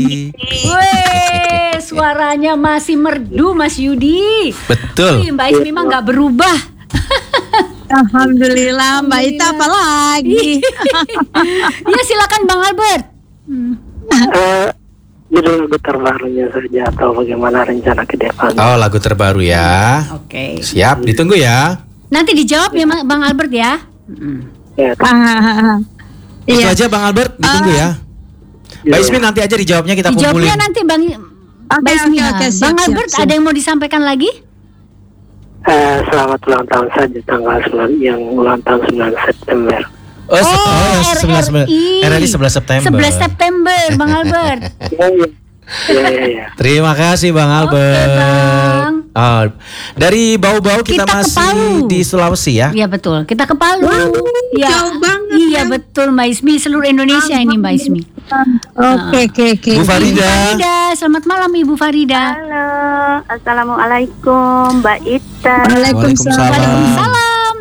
Weh, suaranya masih merdu Mas Yudi. Betul. Mbak Ismi mah nggak berubah. Alhamdulillah, Mbak Ita apa lagi? Ya silakan Bang Albert. Judul lagu terbarunya saja atau bagaimana rencana ke depan? Oh, lagu terbaru ya. Oke. Siap, ditunggu ya. Nanti dijawab ya Bang Albert ya. Ya, Itu aja Bang Albert, ditunggu ya. Mbak Ismi nanti aja dijawabnya kita kumpulin. Dijawabnya nanti Bang Ismi. Bang Albert ada yang mau disampaikan lagi? selamat ulang tahun saja tanggal 9 yang ulang tahun 9 September. Oh, 11 RRI 11 September. 11 September Bang Albert. Iya. Terima kasih Bang Albert. Bang. Oh, dari Bau-Bau kita Kita ke masih Palu. di Sulawesi ya. Iya betul. Kita ke Palu. Ya. jauh banget, Iya betul Mbak Ismi, seluruh Indonesia ini Mbak Ismi. Oke. Bu Farida. Farida, selamat malam Ibu Farida. Halo, assalamualaikum Mbak Ita. Waalaikumsalam. Waalaikumsalam.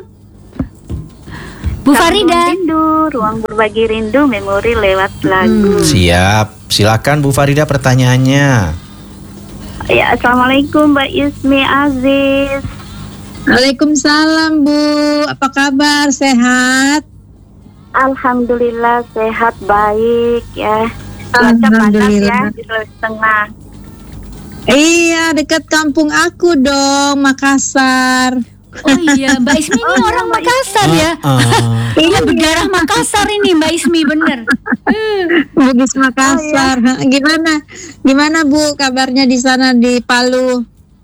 Bu Farida. Ruang berbagi rindu, memori lewat lagu. Siap. Silakan Bu Farida pertanyaannya. Ya, assalamualaikum Mbak Ismi Aziz. Waalaikumsalam Bu, apa kabar? Sehat? Alhamdulillah sehat baik ya. Cuaca panas ya Alhamdulillah. di Sulawesi Tengah. Iya, dekat kampung aku dong, Makassar. Oh iya, Mbak Ismi ini orang Makassar ya. Iya, berdarah Makassar ini Mbak Ismi bener. Bugis Makassar. Gimana Bu kabarnya di sana di Palu?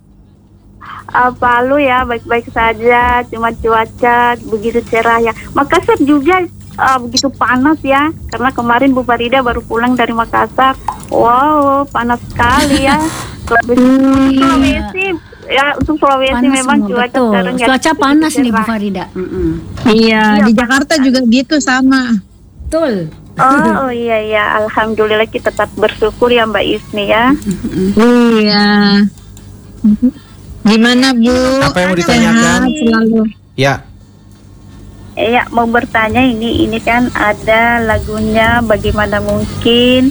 Palu ya baik-baik saja, cuma cuaca begitu cerah ya. Makassar juga begitu panas ya, karena kemarin Bu Farida baru pulang dari Makassar. Wow, panas sekali ya. Sulawesi ya, untuk Sulawesi Panas memang semua, cuaca betul. sekarang ya Cuaca begitu panas nih Bu cerah. Farida. Iya, di Jakarta juga gitu sama. Betul. Oh iya, alhamdulillah kita tetap bersyukur ya Mbak Ismi ya. Iya. Gimana Bu? Apa yang mau ditanyakan? Sehat selalu. Ya. Iya, mau bertanya ini kan ada lagunya Bagaimana Mungkin,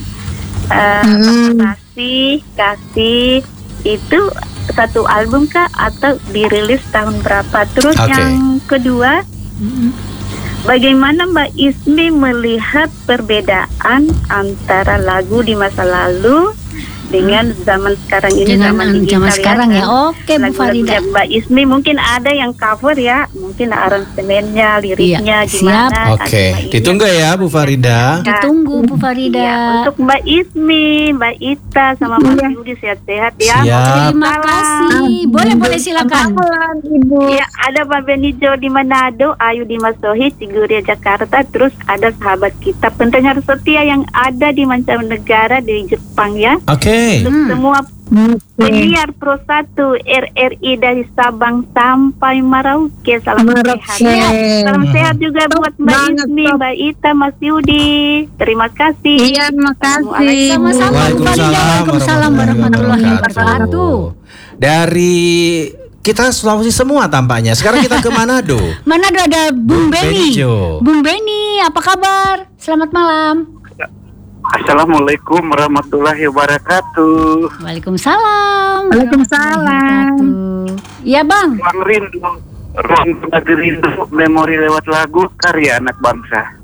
kasih itu satu album kah atau dirilis tahun berapa? Terus Oke. yang kedua, bagaimana Mbak Ismi melihat perbedaan antara lagu di masa lalu dengan zaman sekarang ini, zaman digital zaman sekarang ya. Oke Bu Lagu-lagunya Farida. Mbak Ismi mungkin ada yang cover ya, mungkin aransemennya, liriknya Iya, gimana. siap. Oke, ditunggu ya Bu Farida. Ditunggu Bu Farida. Ya, untuk Mbak Ismi, Mbak Ita sama Mas Yudi sehat-sehat ya. Siap. Terima kasih. Boleh silakan. Ibu. Ya, ada Pak Benijo di Manado, Ayu di Masohi, Ciguria Jakarta, terus ada sahabat kita pendengar setia yang ada di mancanegara di Jepang ya. Oke. Untuk semua penyiar Pro 1 RRI dari Sabang sampai Merauke, salam sehat. Ya, salam sehat juga buat Mbak banget, Ismi, Sob. Mbak Ita, Mas Yudi. Terima kasih. Iya, makasih. Sama-sama Bu Farida. Waalaikumsalam warahmatullahi wabarakatuh. Dari kita Sulawesi semua tampaknya. Sekarang kita ke Manado. Manado ada Bung Beni. Benijo. Bung Beni, apa kabar? Selamat malam. Assalamualaikum warahmatullahi wabarakatuh. Waalaikumsalam. Waalaikumsalam. Iya Bang. Ruang berbagi rindu, memori lewat lagu, karya anak bangsa.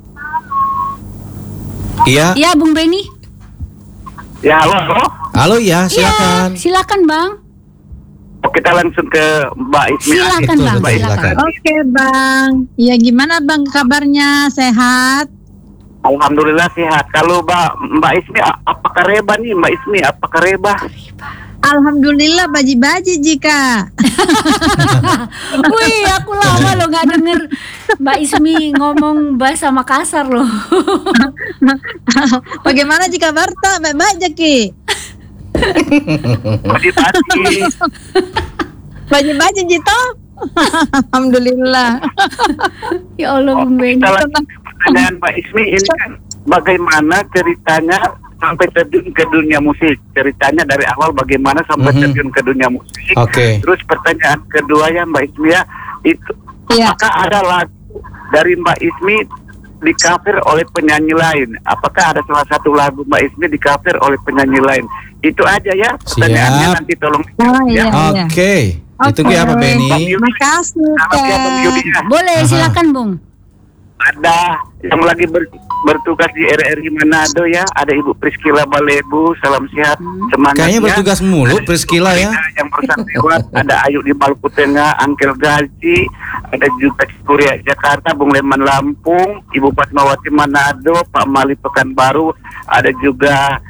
Iya. Iya Bung Beni. Ya, halo. Halo ya, silakan. Iya, silakan Bang. Oh, kita langsung ke Mbak Ismi. Silakan Betul, Bang, betul, silakan. Oke Bang. Ya gimana Bang kabarnya? Sehat? Alhamdulillah sehat. Kalau Mbak Ismi, apakah reba nih Mbak Ismi? Apakah reba? Alhamdulillah baji-baji jika. Wih, aku lama loh nggak denger Mbak Ismi ngomong bahasa Makassar loh. Bagaimana jika Barta? Baik-baik Jaki. Pagi-pagi. Baji-baji Jito. Alhamdulillah. Ya Allah Bung Beni. Kita lanjut ke pertanyaan Mbak Ismi, ini kan bagaimana ceritanya sampai terjun ke dunia musik? Ceritanya dari awal bagaimana sampai terjun ke dunia musik? Oke. Terus pertanyaan kedua ya Mbak Ismi ya, itu Iya. apakah ada lagu dari Mbak Ismi di-cover oleh penyanyi lain. Apakah ada salah satu lagu Mbak Ismi di-cover oleh penyanyi lain? Itu aja ya. Pertanyaannya Siap. nanti tolong. iya. Oke. Ditunggu ya Pak Benny. Terima kasih. Selamat ya Bang Yudi ya. Boleh, silakan Bung. Ada yang lagi bertugas di RRI Manado ya. Ada Ibu Priscila Balebu. Salam sehat, semangat Kayaknya ya. bertugas mulu Priscila ya. Yang bersantriwan. Ada Ayu di Maluku Tengah, Angkel Gaji, ada juga Kuria Jakarta, Bung Leman Lampung, Ibu Fatmawati Manado, Pak Mali Pekanbaru, ada juga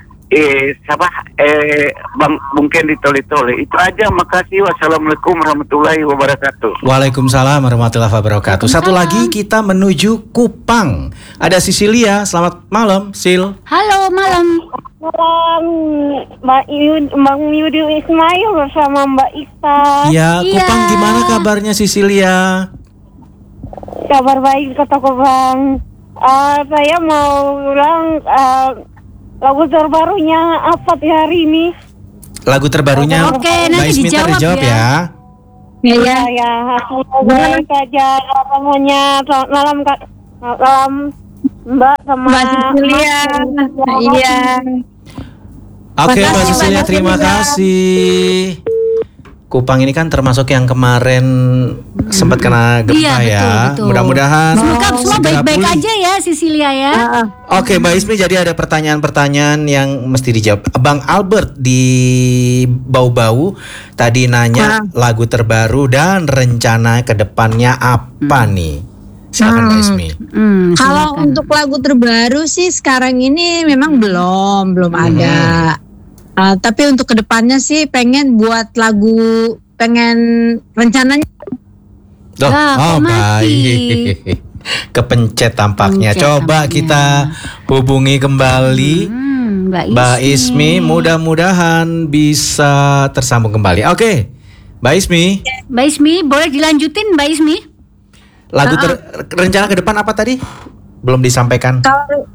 Bung Kendi Tole-Tole. Itu aja, makasih. Wassalamualaikum warahmatullahi wabarakatuh. Waalaikumsalam warahmatullahi wabarakatuh. Satu lagi kita menuju Kupang. Ada Sisilia. Selamat malam, Sil. Halo, malam. Malam, Bang Yudi Ismail bersama Mbak Ista. Ya, Iya. Kupang gimana kabarnya Sisilia? Kabar baik kata Bang. Saya mau ulang lagu terbarunya apa di hari ini? Lagu terbarunya Oke, Mbak nanti Ismi dijawab dijawab ya. ya. Iya. Ya, baik saja semuanya dalam Mbak sama Mbak Cecilia. Iya. Oke, Mbak Makasih, Sisilia, Mbak terima Cecilia. kasih. Kupang ini kan termasuk yang kemarin sempat kena gempa Iya, ya. betul. Mudah-mudahan Semoga semua segera baik-baik pulih. aja ya, Sisilia ya. Oke, Mbak Ismi, jadi ada pertanyaan-pertanyaan yang mesti dijawab. Bang Albert di Bau-Bau tadi nanya lagu terbaru dan rencana ke depannya apa nih? Silakan Mbak Ismi. Kalau Silakan. untuk lagu terbaru sih sekarang ini memang belum ada. Tapi untuk kedepannya sih pengen buat lagu, rencananya. Loh, Lah, kok mati? baik. Kepencet tampaknya. Pencet Coba tampaknya. kita hubungi kembali Mbak Ismi. Mudah-mudahan bisa tersambung kembali. Oke, Mbak Ismi. Mbak Ismi, boleh dilanjutin Mbak Ismi? Lagu rencana ke depan apa tadi? Belum disampaikan. Kalau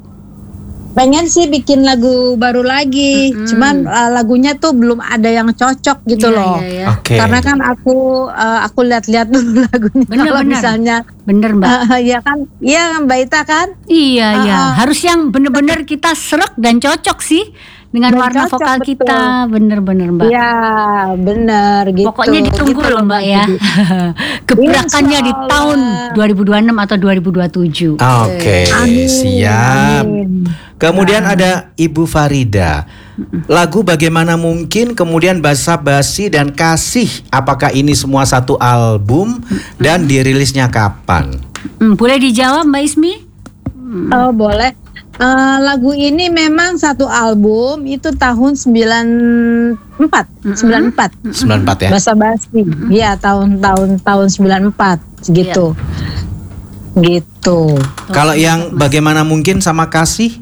pengen sih bikin lagu baru lagi, cuman lagunya tuh belum ada yang cocok gitu Iya, loh. iya, iya. Oke. Karena kan aku lihat-lihat dulu lagunya. Bener, Kalau bener. misalnya, Bener Mbak. ya kan Mbak Ita kan. Iya, iya. Harus yang bener-bener kita serek dan cocok sih dengan Dan warna cocok, vokal betul. kita. Bener-bener Mbak. Iya, bener gitu. Pokoknya ditunggu Gitu loh Mbak ya. Gebrakannya di Insya tahun Allah. 2026 atau 2027. Oke, Amin, siap. amin. Kemudian ada Ibu Farida. Lagu Bagaimana Mungkin, kemudian Basa-Basi dan Kasih. Apakah ini semua satu album dan dirilisnya kapan? Boleh dijawab Mbak Ismi? Oh, boleh. Lagu ini memang satu album, itu tahun 94. 94 ya. Basa-Basi. Iya, tahun 94 gitu. Gitu. Kalau yang Bagaimana Mungkin sama Kasih?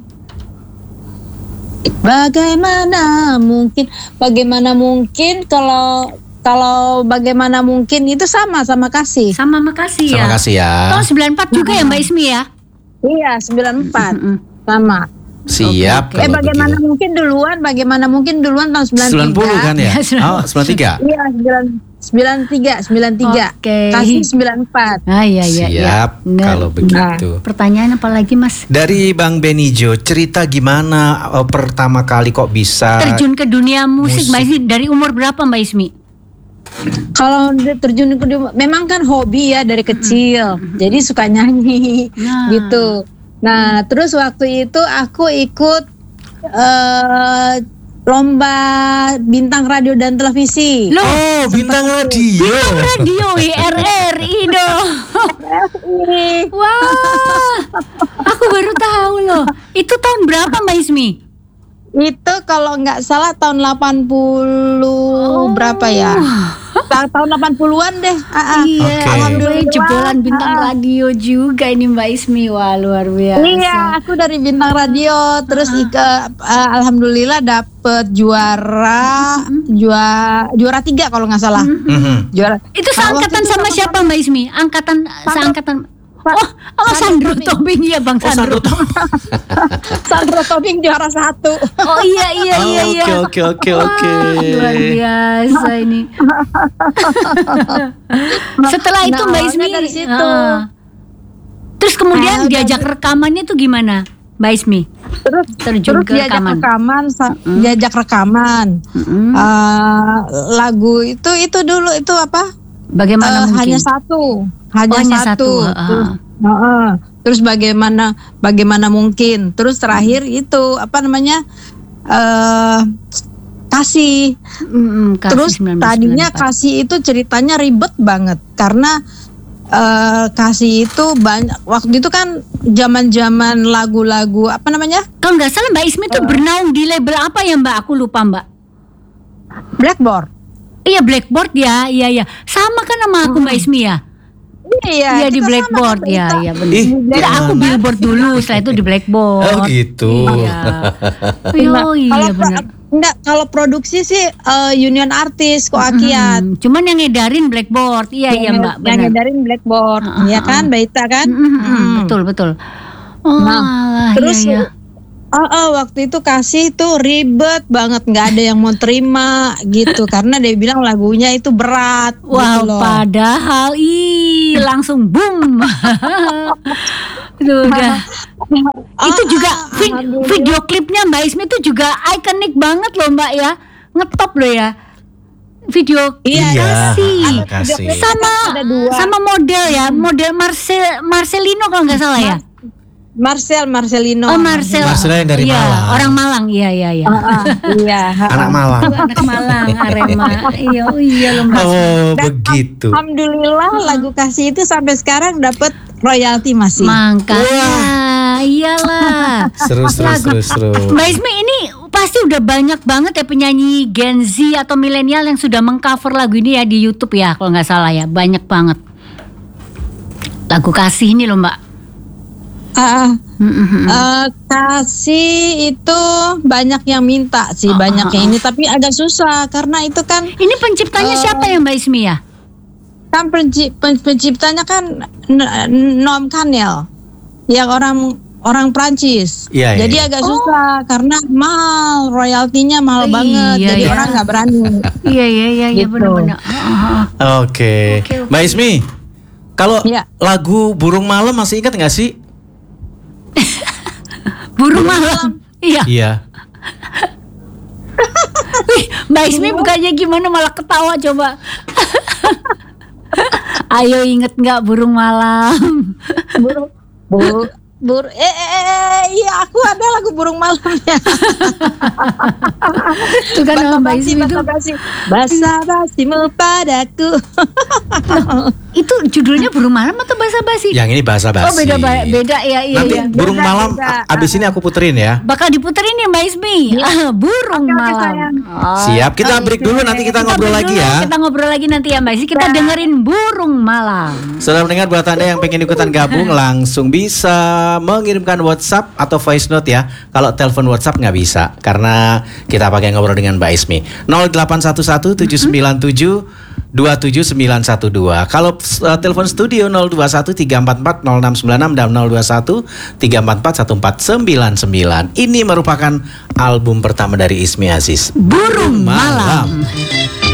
Bagaimana mungkin kalau bagaimana mungkin itu sama kasih. Sama Makasih ya. Sama Kasih ya. Tahun 94 juga ya Mbak Ismi ya? Iya, 94. Sama. Siap. Oke. kalau Bagaimana mungkin duluan tahun 93. 90 kan ya? Oh, 93. Iya, 93. Oke. Kasih 94. Ah iya iya. Siap Bener. kalau begitu. Pertanyaan apa lagi Mas? Dari Bang Benijo, cerita gimana pertama kali kok bisa Terjun ke dunia musik musik. Mbak Ismi dari umur berapa Mbak Ismi? Kalau terjun ke memang kan hobi ya dari kecil. Jadi suka nyanyi Nah. gitu. Nah, terus waktu itu aku ikut lomba bintang radio dan televisi. Loh, Oh, bintang radio. radio RRI dong. Wah, aku baru tahu loh. Itu tahun berapa Mbak Ismi? Itu kalau nggak salah tahun 80 berapa ya? Tahun 80-an deh. Iya, Oke. alhamdulillah jebolan bintang radio juga ini Mbak Ismi. Wah, luar biasa. Iya, aku dari bintang radio terus alhamdulillah dapet juara 3 kalau nggak salah. Juara. Itu seangkatan waktu itu sama siapa Mbak Ismi? Seangkatan. Oh, Sandro Tobing ya Bang Sandro. Sandro Tobing juara 1. Oh iya. Oke. Wah, luar biasa ini. Setelah itu Nah, Mbak awalnya Ismi dari situ. Terus kemudian diajak rekamannya tuh gimana, Mbak Ismi? Terjun ke rekaman. Diajak rekaman. Lagu itu dulu itu apa? Bagaimana mungkin? Hanya satu. Terus bagaimana mungkin? Terus terakhir itu apa namanya? Kasih. Terus 1994. Tadinya Kasih itu ceritanya ribet banget karena Kasih itu banyak waktu itu kan zaman lagu-lagu apa namanya? Kalau nggak salah Mbak Ismi tuh bernaung di label apa ya Mbak? Aku lupa Mbak. Blackboard. Iya Blackboard ya, iya. Sama kan sama aku Mbak Ismi ya? Iya di Blackboard ya, iya benar. Tidak, aku Billboard dulu, setelah itu di Blackboard. Oh gitu. Iya benar. Enggak, kalau produksi sih Union Artist kok Akiat. Cuman yang ngedarin Blackboard, iya Mbak. Benar. Yang ngedarin Blackboard, ya kan, Mbak Ita kan? Betul. Terus waktu itu Kasih tuh ribet banget, nggak ada yang mau terima gitu karena dia bilang lagunya itu berat. Wow, gitu loh. Padahal langsung boom. Itu juga video klipnya Mbak Ismi itu juga ikonik banget loh Mbak ya, ngetop loh ya. Video Kasih sama model ya, model Marcelino kalau nggak salah ya. Marcelino. Oh Marcelino yang dari Malang. Orang Malang, iya. Iya. Anak Malang. Anak Malang, Arema. Iya loh Mbak. Oh begitu. Alhamdulillah lagu Kasih itu sampai sekarang dapat royalti masih. Makanya, iyalah. Seru. Mbak Ismi ini pasti udah banyak banget ya penyanyi Gen Z atau milenial yang sudah mengcover lagu ini ya di YouTube ya kalau nggak salah ya, banyak banget. Lagu Kasih ini loh Mbak. Kasih itu banyak yang minta sih, banyak yang ini, tapi agak susah karena itu kan. Ini penciptanya siapa ya Mbak Ismi ya? Kan penciptanya kan Noam Kanel, yang orang Prancis. Jadi agak susah karena mahal, royaltinya mahal banget, jadi orang nggak berani. Iya gitu. Benar-benar. Oke. Mbak Ismi, kalau lagu Burung Malam masih ingat nggak sih? Burung Malam. Iya. Mbak Ismi bukannya gimana malah ketawa coba. Ayo inget nggak Burung Malam? Iya aku ada lagu Burung Malamnya. Itu kan Mbak Ismi itu basa-basimu padaku. Itu judulnya Burung Malam atau basa-basi? Yang ini basa-basi. Oh beda ya. Nanti Burung Malam abis ini aku puterin ya. Bakal diputerin ya Mbak Ismi. Burung Malam. Siap, kita break dulu, nanti kita ngobrol lagi ya. Kita ngobrol lagi nanti ya Mbak Ismi. Kita dengerin Burung Malam. Sudah mendengar, buat Anda yang pengen ikutan gabung langsung bisa mengirimkan WhatsApp atau voice note ya. Kalau telepon WhatsApp nggak bisa karena kita pakai ngobrol dengan Mbak Ismi. 0811 797 27912. Kalau telepon studio 021 344 0696 dan 021 344 1499. Ini merupakan album pertama dari Ismi Aziz, Burung Malam.